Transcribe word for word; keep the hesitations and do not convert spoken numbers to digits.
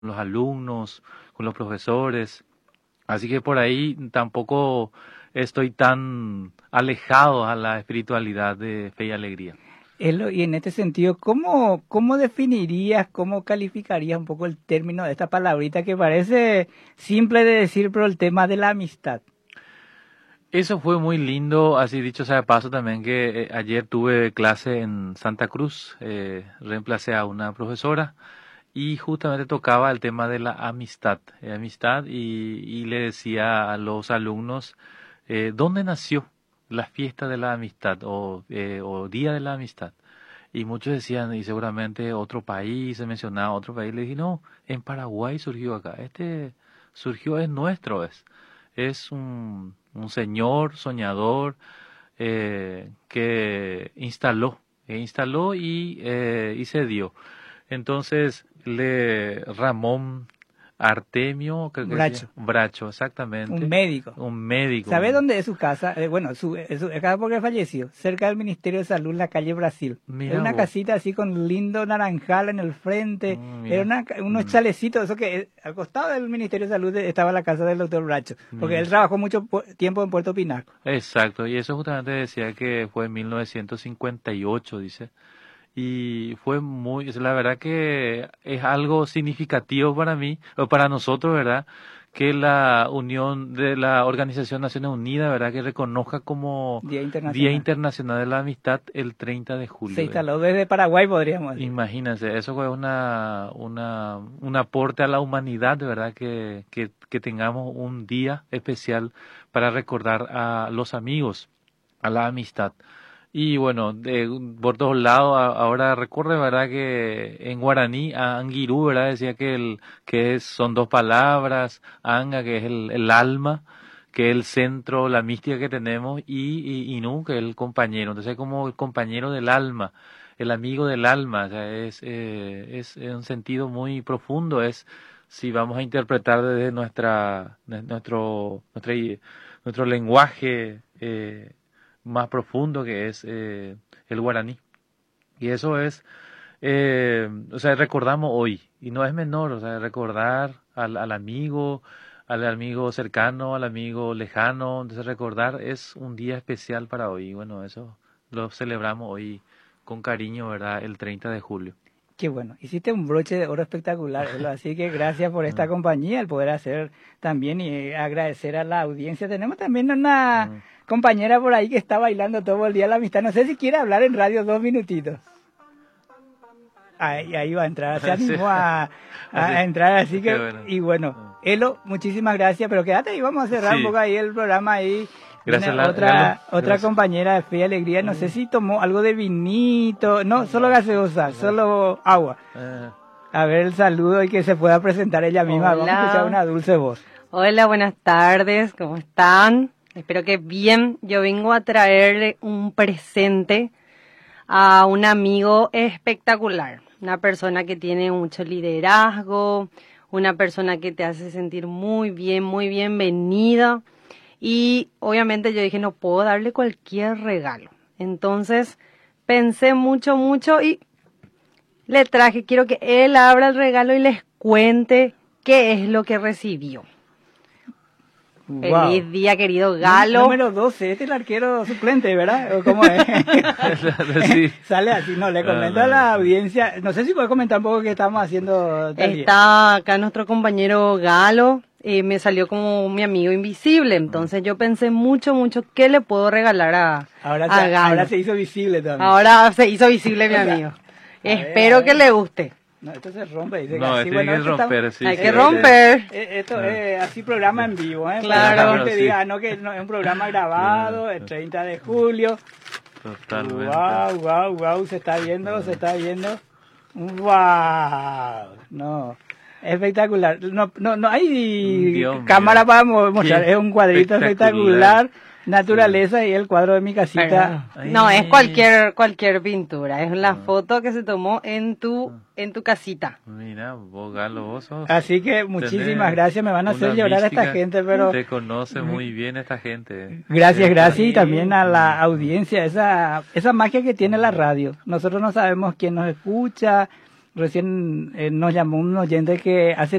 los alumnos, con los profesores. Así que por ahí tampoco estoy tan alejado a la espiritualidad de Fe y Alegría. Elo, y en este sentido, ¿cómo, cómo definirías, cómo calificarías un poco el término de esta palabrita que parece simple de decir, pero el tema de la amistad? Eso fue muy lindo, así dicho sea de paso también que eh, ayer tuve clase en Santa Cruz, eh, reemplacé a una profesora y justamente tocaba el tema de la amistad, eh, amistad y, y le decía a los alumnos eh, dónde nació la fiesta de la amistad o, eh, o día de la amistad. Y muchos decían, y seguramente otro país, se mencionaba otro país, le dije, no, en Paraguay surgió acá, este surgió, es nuestro, es, es un, un señor soñador eh, que instaló, e instaló y, eh, y se dio. Entonces, le Ramón Artemio, creo que Bracho, decía, Bracho, un exactamente, médico. un médico. ¿Sabe dónde es su casa? Eh, bueno, su, es su es casa porque falleció, cerca del Ministerio de Salud, en la calle Brasil. Es Mira una vos. casita así con lindo naranjal en el frente. Mm, Era mira, una, ca- unos mm, chalecitos, eso que eh, al costado del Ministerio de Salud eh, estaba la casa del doctor Bracho, porque mira. él trabajó mucho pu- tiempo en Puerto Pinaco. Exacto, y eso justamente decía que fue en mil novecientos cincuenta y ocho, dice. Y fue muy, es la verdad que es algo significativo para mí, o para nosotros, ¿verdad? Que la unión de la Organización Naciones Unidas, ¿verdad? Que reconozca como Día Día Internacional. Internacional de la Amistad el treinta de Se julio. ¿Eh? instaló desde Paraguay, podríamos decir. Imagínense, eso fue una, una, un aporte a la humanidad, de verdad, que, que, que tengamos un día especial para recordar a los amigos, a la amistad. Y bueno, de, por todos lados, a- ahora recuerdo, ¿verdad? Que en guaraní, a Anguirú, ¿verdad? Decía que, el, que es, son dos palabras, Anga, que es el, el alma, que es el centro, la mística que tenemos, y, y Inú, que es el compañero. Entonces, es como el compañero del alma, el amigo del alma, o sea, es, eh, es en un sentido muy profundo, es si vamos a interpretar desde nuestra, de- nuestro, nuestra, i- nuestro lenguaje, eh, más profundo que es eh, el guaraní. Y eso es, eh, o sea, recordamos hoy, y no es menor, o sea, recordar al, al amigo, al amigo cercano, al amigo lejano, entonces recordar es un día especial para hoy, y bueno, eso lo celebramos hoy con cariño, ¿verdad? El treinta de julio. Qué bueno, hiciste un broche de oro espectacular, Elo, así que gracias por esta Mm, compañía, el poder hacer también y agradecer a la audiencia. Tenemos también una mm. compañera por ahí que está bailando todo el día la amistad. No sé si quiere hablar en radio dos minutitos. Ahí, ahí va a entrar, se Sí, animó a, a- así, a entrar, así qué que, bueno. y bueno, Elo, muchísimas gracias, pero quédate ahí, vamos a cerrar un Sí, poco ahí el programa ahí. Viene gracias, La- otra, Galo, otra gracias. compañera de Fe y Alegría, no sé si tomó algo de vinito, no, solo gaseosa, solo agua. Eh, A ver el saludo y que se pueda presentar ella misma, vamos a escuchar Hola, una dulce voz. hola, buenas tardes, ¿cómo están? Espero que bien. Yo vengo a traerle un presente a un amigo espectacular, una persona que tiene mucho liderazgo, una persona que te hace sentir muy bien, muy bienvenida. Y obviamente yo dije, no puedo darle cualquier regalo. Entonces pensé mucho, mucho y le traje, quiero que él abra el regalo y les cuente qué es lo que recibió. Wow. Feliz día, querido Galo. Número doce, este es el arquero suplente, ¿verdad? ¿O cómo es? sí. Sale así, no, le No, comento no, a la no. audiencia, no sé si puede comentar un poco qué estamos haciendo tal día. Está acá nuestro compañero Galo, eh, me salió como mi amigo invisible, entonces yo pensé mucho, mucho qué le puedo regalar a, Ahora a se, Galo. ahora se hizo visible también. Ahora se hizo visible mi O sea, amigo. a ver, Espero a que ver. le guste. No, esto se rompe, dice No, que así, tiene bueno, que esto está- romper, sí. Hay sí, que sí. romper. eh, esto Ah. es así programa en vivo, ¿eh? Claro. Para que la gente Sí. diga, no, que no, es un programa grabado, Claro. el treinta de julio. Totalmente. Wow, wow, wow, se está viendo, se está viendo. Wow, no, espectacular. No, no, no hay Dios mío. cámara para mo- mostrar, Qué es un cuadrito espectacular. espectacular, naturaleza y el cuadro de mi casita. Pero- no, es Ay. cualquier cualquier pintura, es la Ah. foto que se tomó en tu en tu casita. Mira, vos, Galo, vos sos... Así que muchísimas tenés gracias, me van a hacer una llorar a esta mística, gente, pero Te conoce muy bien esta gente. gracias, Eh, gracias y Sí. también a la audiencia, esa, esa magia que tiene la radio. Nosotros no sabemos quién nos escucha, Recién eh, nos llamó un oyente que hace